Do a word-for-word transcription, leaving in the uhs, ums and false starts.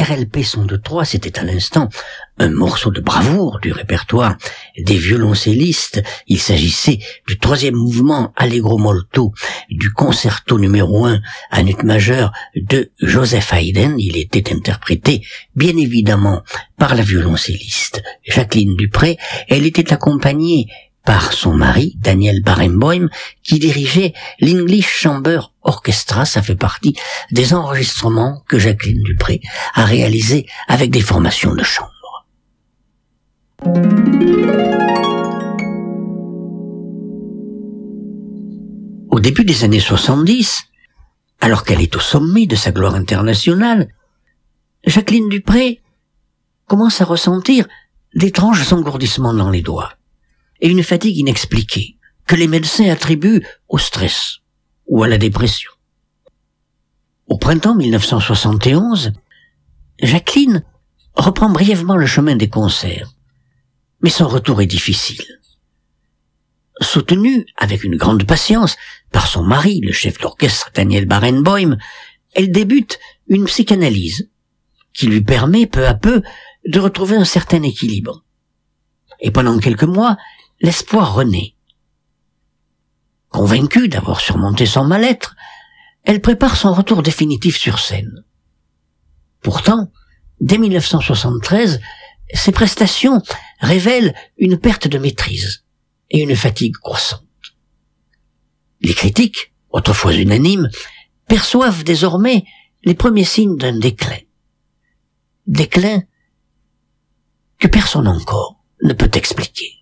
R L P cent deux trois, c'était à l'instant un morceau de bravoure du répertoire des violoncellistes. Il s'agissait du troisième mouvement Allegro molto du concerto numéro un à nut majeur de Joseph Haydn. Il était interprété, bien évidemment, par la violoncelliste Jacqueline Dupré. Elle était accompagnée par son mari, Daniel Barenboim, qui dirigeait l'English Chamber Orchestra. Ça fait partie des enregistrements que Jacqueline Dupré a réalisés avec des formations de chambre. Au début des années soixante-dix, alors qu'elle est au sommet de sa gloire internationale, Jacqueline Dupré commence à ressentir d'étranges engourdissements dans les doigts et une fatigue inexpliquée que les médecins attribuent au stress ou à la dépression. Au printemps mille neuf cent soixante et onze, Jacqueline reprend brièvement le chemin des concerts, mais son retour est difficile. Soutenue avec une grande patience par son mari, le chef d'orchestre Daniel Barenboim, elle débute une psychanalyse qui lui permet peu à peu de retrouver un certain équilibre. Et pendant quelques mois, l'espoir renaît. Convaincue d'avoir surmonté son mal-être, elle prépare son retour définitif sur scène. Pourtant, dès mille neuf cent soixante-treize, ses prestations révèlent une perte de maîtrise et une fatigue croissante. Les critiques, autrefois unanimes, perçoivent désormais les premiers signes d'un déclin. Déclin que personne encore ne peut expliquer.